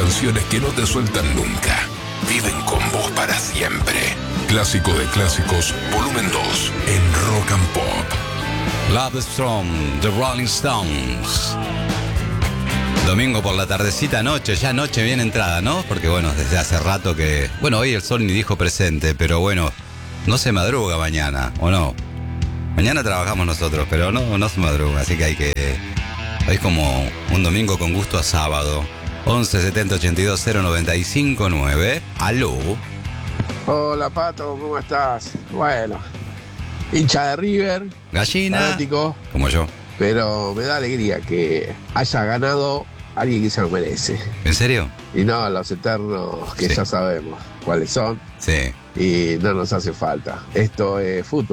canciones que no te sueltan nunca. Viven con vos para siempre. Clásico de clásicos, volumen 2, en Rock and Pop. Love Strong, The Rolling Stones. Domingo por la tardecita, noche, ya noche bien entrada, ¿no? Porque bueno, desde hace rato que... Bueno, hoy el sol ni dijo presente, pero bueno, no se madruga mañana, ¿o no? Mañana trabajamos nosotros, pero no se madruga, así que hay que... Hoy es como un domingo con gusto a sábado. 11 70 82 095 9. Aló. Hola Pato, ¿cómo estás? Bueno, hincha de River, Gallina. fanático, Como yo. pero me da alegría que haya ganado alguien que se lo merece. ¿En serio? Y no los eternos que Sí. ya sabemos cuáles son Sí. y no nos hace falta. Esto es fútbol.